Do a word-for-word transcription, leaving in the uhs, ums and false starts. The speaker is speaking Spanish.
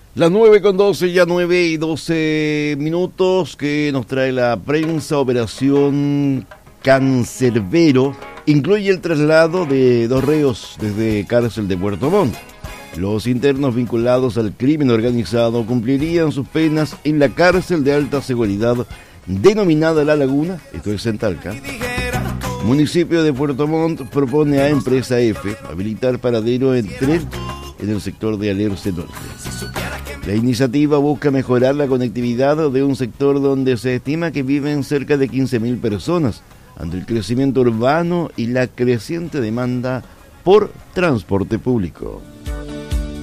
Las nueve con doce, ya nueve y doce minutos, que nos trae la prensa. Operación Cancerbero incluye el traslado de dos reos desde cárcel de Puerto Montt. Los internos vinculados al crimen organizado cumplirían sus penas en la cárcel de alta seguridad denominada La Laguna, esto es en Talca. Municipio de Puerto Montt propone a Empresa F habilitar paradero en tren en el sector de Alerce Norte. La iniciativa busca mejorar la conectividad de un sector donde se estima que viven cerca de quince mil personas ante el crecimiento urbano y la creciente demanda por transporte público.